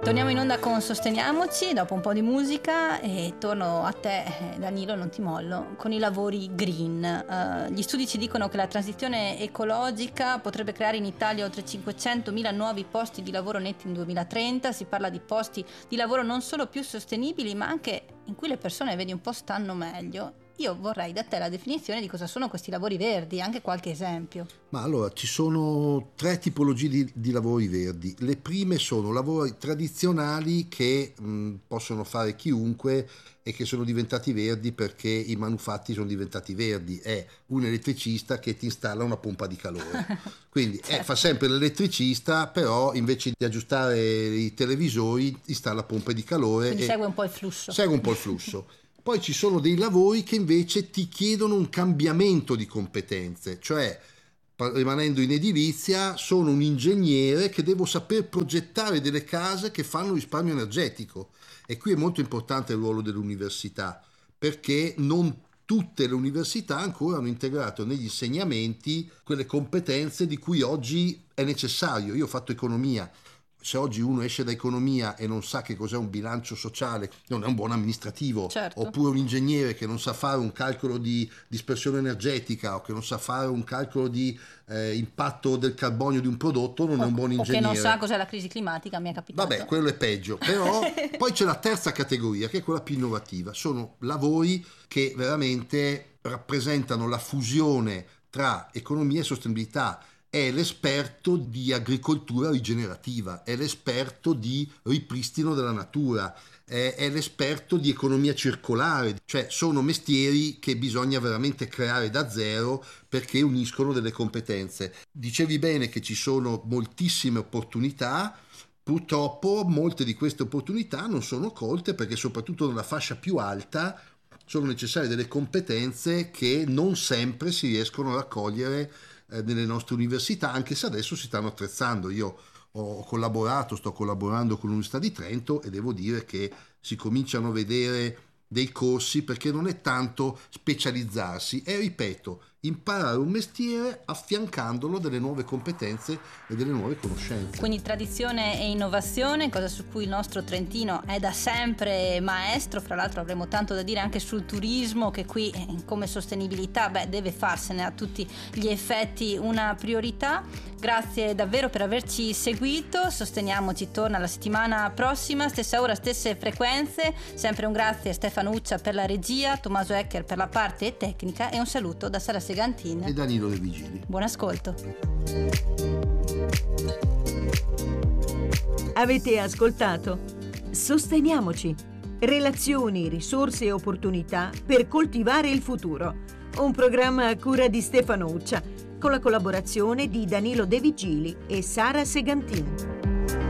Torniamo in onda con Sosteniamoci dopo un po' di musica e torno a te, Danilo, non ti mollo, con i lavori green. Gli studi ci dicono che la transizione ecologica potrebbe creare in Italia oltre 500.000 nuovi posti di lavoro netti in 2030. Si parla di posti di lavoro non solo più sostenibili, ma anche in cui le persone, vedi un po', stanno meglio. Io vorrei da te la definizione di cosa sono questi lavori verdi, anche qualche esempio. Ma allora, ci sono tre tipologie di lavori verdi. Le prime sono lavori tradizionali che possono fare chiunque e che sono diventati verdi perché i manufatti sono diventati verdi. È un elettricista che ti installa una pompa di calore. Quindi Certo. fa sempre l'elettricista, però invece di aggiustare i televisori installa pompe di calore. Quindi segue un po' il flusso. Segue un po' il flusso. Poi ci sono dei lavori che invece ti chiedono un cambiamento di competenze, cioè rimanendo in edilizia sono un ingegnere che devo saper progettare delle case che fanno risparmio energetico, e qui è molto importante il ruolo dell'università, perché non tutte le università ancora hanno integrato negli insegnamenti quelle competenze di cui oggi è necessario. Io ho fatto economia. Se oggi uno esce da economia e non sa che cos'è un bilancio sociale, non è un buon amministrativo. Certo. Oppure un ingegnere che non sa fare un calcolo di dispersione energetica o che non sa fare un calcolo di impatto del carbonio di un prodotto, non è un buon ingegnere. O che non sa cos'è la crisi climatica, mi è capitato. Vabbè, quello è peggio. Però poi c'è la terza categoria, che è quella più innovativa. Sono lavori che veramente rappresentano la fusione tra economia e sostenibilità. È l'esperto di agricoltura rigenerativa, è l'esperto di ripristino della natura, è l'esperto di economia circolare, cioè sono mestieri che bisogna veramente creare da zero perché uniscono delle competenze. Dicevi bene che ci sono moltissime opportunità. Purtroppo molte di queste opportunità non sono colte perché soprattutto nella fascia più alta sono necessarie delle competenze che non sempre si riescono a raccogliere nelle nostre università, anche se adesso si stanno attrezzando. Io sto collaborando con l'Università di Trento e devo dire che si cominciano a vedere dei corsi, perché non è tanto specializzarsi, è, ripeto, imparare un mestiere affiancandolo delle nuove competenze e delle nuove conoscenze. Quindi tradizione e innovazione, cosa su cui il nostro Trentino è da sempre maestro. Fra l'altro avremo tanto da dire anche sul turismo, che qui come sostenibilità deve farsene a tutti gli effetti una priorità. Grazie davvero per averci seguito. Sosteniamoci torna la settimana prossima, stessa ora, stesse frequenze. Sempre un grazie a Stefano Uccia per la regia, Tommaso Ecker per la parte tecnica e un saluto da Sara Segantin e Danilo De Vigili. Buon ascolto. Avete ascoltato Sosteniamoci. Relazioni, risorse e opportunità per coltivare il futuro. Un programma a cura di Stefano Uccia con la collaborazione di Danilo De Vigili e Sara Segantin.